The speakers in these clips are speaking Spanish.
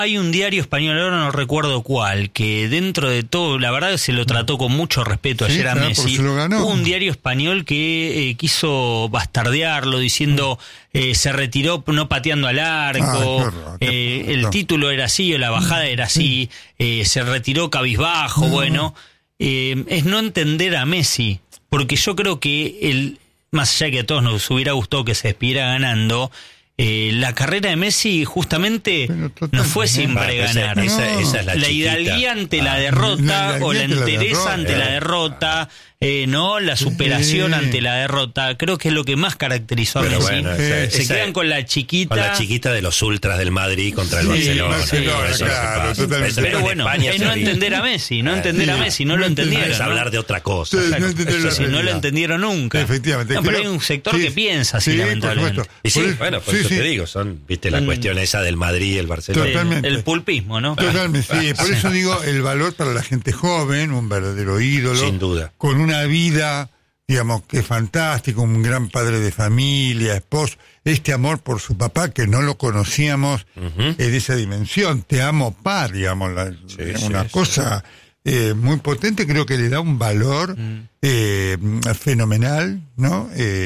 hay un diario español, ahora no recuerdo cuál, que dentro de todo, la verdad se lo trató con mucho respeto ayer a Messi. Hubo un diario español que quiso bastardearlo diciendo se retiró no pateando al arco, el título era así o la bajada era así, se retiró cabizbajo, es no entender a Messi, porque yo creo que más allá de que a todos nos hubiera gustado que se despidiera ganando, la carrera de Messi justamente no fue siempre ganar. Esa es la hidalguía ante la derrota o la entereza ante la derrota, la superación ante la derrota, creo que es lo que más caracterizó a Messi. Se quedan con la chiquita. Con la chiquita de los ultras del Madrid contra el Barcelona. Pero bueno, es no entender a Messi, no lo entendieron. Es hablar de otra cosa. No lo entendieron nunca. Efectivamente. Pero hay un sector que piensa así, lamentablemente. Por eso te digo, viste la cuestión esa del Madrid y el Barcelona. Totalmente. El pulpismo, ¿no? Totalmente, sí. Por eso digo, el valor para la gente joven, un verdadero ídolo. Sin duda. Con una vida, digamos, que es fantástico, un gran padre de familia, esposo. Este amor por su papá, que no lo conocíamos, es de esa dimensión. Te amo, pa, digamos, una cosa muy potente. Creo que le da un valor fenomenal, ¿no?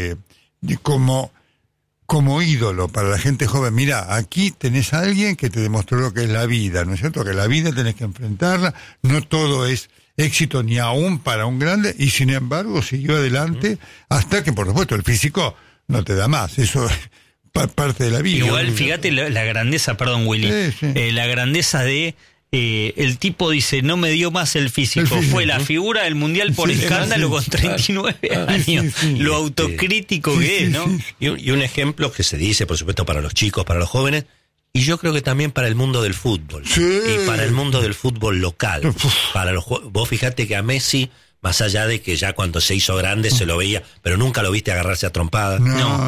Como ídolo para la gente joven. Mira, aquí tenés a alguien que te demostró lo que es la vida, ¿no es cierto? Que la vida tenés que enfrentarla, no todo es éxito ni aún para un grande, y sin embargo siguió adelante hasta que, por supuesto, el físico no te da más, eso es parte de la vida. Igual, fíjate la grandeza, perdón, Willy, la grandeza de el tipo dice, no me dio más el físico, fue la figura del mundial por escándalo con 39 años, lo autocrítico que es, ¿no? Y un ejemplo que se dice, por supuesto, para los chicos, para los jóvenes, y yo creo que también para el mundo del fútbol, y para el mundo del fútbol local. Vos fijate que a Messi, más allá de que ya cuando se hizo grande se lo veía, pero nunca lo viste agarrarse a trompadas,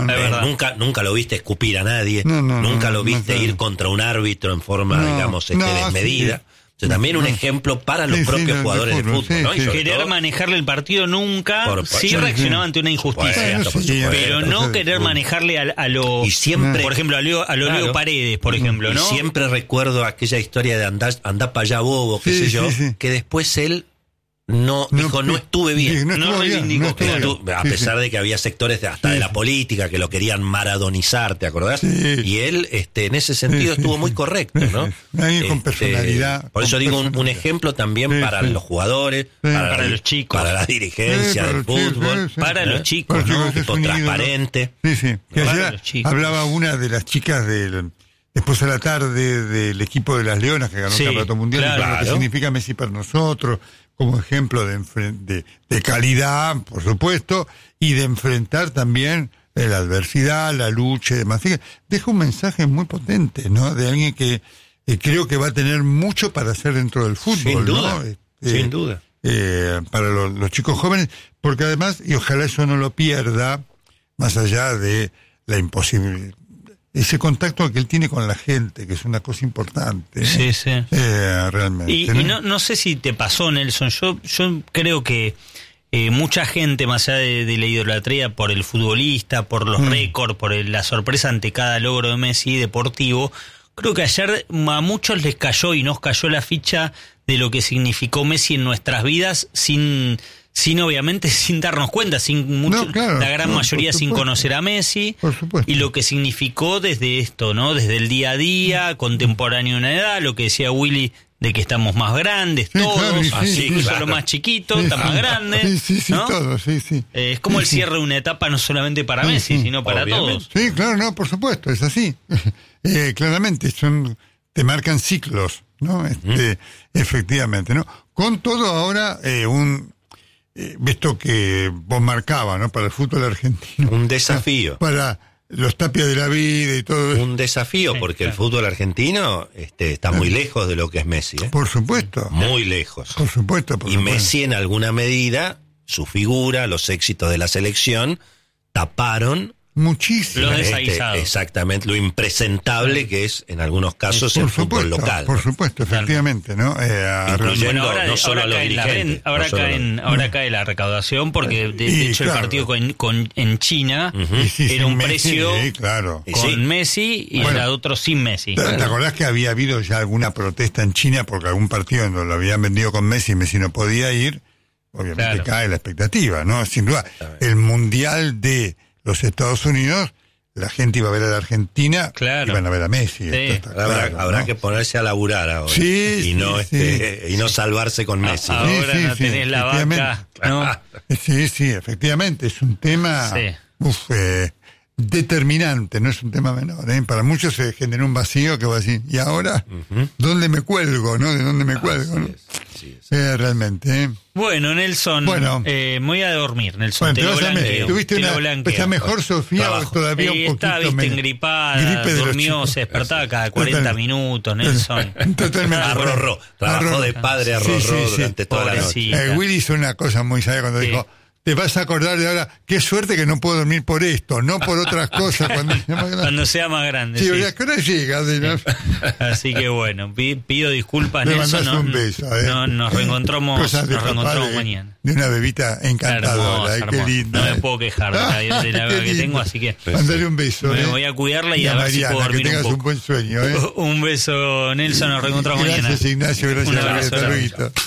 nunca lo viste escupir a nadie, nunca lo viste ir contra un árbitro en forma, digamos, desmedida. O sea, también un ejemplo para los propios jugadores de fútbol, ¿no? Querer manejarle el partido nunca, reaccionaba ante una injusticia, pero no querer manejarle a lo, y siempre, por ejemplo, a Leo Paredes, por ejemplo, ¿no? Y siempre recuerdo aquella historia de andá para allá bobo, qué sé yo, que después él dijo, no estuve bien. No reivindicó. A pesar de que había sectores hasta de la política que lo querían maradonizar, ¿te acordás? Y él, en ese sentido, estuvo muy correcto, ¿no? Con personalidad. Por eso digo, un ejemplo también para los jugadores, para los chicos, para la dirigencia del fútbol, para los chicos, ¿no? Tipo transparente. Que ayer hablaba una de las chicas después a la tarde del equipo de las Leonas que ganó el Campeonato Mundial, lo que significa Messi para nosotros, como ejemplo de calidad, por supuesto, y de enfrentar también la adversidad, la lucha y demás. Deja un mensaje muy potente, ¿no? De alguien que creo que va a tener mucho para hacer dentro del fútbol, Sin duda. Para los chicos jóvenes, porque además, y ojalá eso no lo pierda, más allá de la imposibilidad, ese contacto que él tiene con la gente, que es una cosa importante. Realmente. Y no sé si te pasó, Nelson, yo creo que mucha gente, más allá de la idolatría por el futbolista, por los récords, por la sorpresa ante cada logro de Messi deportivo, creo que ayer a muchos les cayó y nos cayó la ficha de lo que significó Messi en nuestras vidas sin obviamente sin darnos cuenta, la gran mayoría sin conocer a Messi, y lo que significó desde esto, ¿no? Desde el día a día, contemporáneo a una edad, lo que decía Willy, de que estamos más grandes, todos, incluso los más chiquitos, están más grandes, ¿no? Todos, es como el cierre de una etapa no solamente para Messi, sino para todos. Sí, claro, no, por supuesto, es así. Claramente, te marcan ciclos, ¿no? Efectivamente, ¿no? Con todo ahora, esto que vos marcabas, ¿no? Para el fútbol argentino. Un desafío. Para los Tapia de la vida y todo eso. Un desafío, porque el fútbol argentino está muy lejos de lo que es Messi. Por supuesto. Muy lejos. Por supuesto. Y Messi, en alguna medida, su figura, los éxitos de la selección, taparon Muchísimo. Lo desaguisado. Exactamente, lo impresentable que es en algunos casos el fútbol local. Por supuesto, efectivamente, ¿no? Bueno, ahora cae la recaudación porque de hecho claro, el partido en China era un precio con Messi y el otro sin Messi. ¿Te acordás que había habido ya alguna protesta en China porque algún partido donde lo habían vendido con Messi y Messi no podía ir? Obviamente cae la expectativa, ¿no? Sin duda, el Mundial de los Estados Unidos, la gente iba a ver a la Argentina y van a ver a Messi. Habrá que ponerse a laburar ahora y no salvarse con Messi. Ahora no tenés la vaca, ¿no? Sí, efectivamente, es un tema determinante, no es un tema menor, ¿eh? Para muchos se genera un vacío que va a decir, ¿y ahora? ¿Dónde me cuelgo, no? ¿De dónde me cuelgo? ¿No? Realmente, ¿eh? Bueno, Nelson, me voy a dormir, Nelson. ¿Tuviste ¿Está mejor, Sofía, o todavía un poquito está, viste, engripada, durmió, se despertaba cada 40 minutos, Nelson. Totalmente. Trabajó de padre a Rorró durante toda la noche. Willy hizo una cosa muy sabia cuando dijo, te vas a acordar de ahora, qué suerte que no puedo dormir por esto, no por otras cosas cuando sea más grande. Sí, ¿a qué hora llega? Así que bueno, pido disculpas, le Nelson. Un beso, nos reencontramos mañana. De una bebita encantadora, hermosa. Qué linda. No me puedo quejar de la bebé que tengo, así que mandale un beso. Me voy a cuidarla y a ver si puedo dormir que tengas un poco. Un buen sueño. Un beso, Nelson, nos reencontramos mañana. Gracias, Ignacio, gracias. Un abrazo.